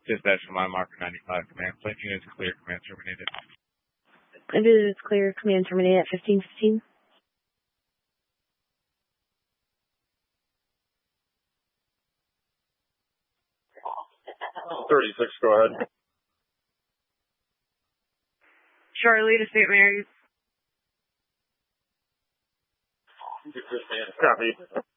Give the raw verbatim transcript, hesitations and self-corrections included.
Dispatch from my marker ninety-five, command. Flight units clear, command terminated. It is clear, command terminated at fifteen fifteen. thirty-six, go ahead. Charlie to Saint Mary's. Copy.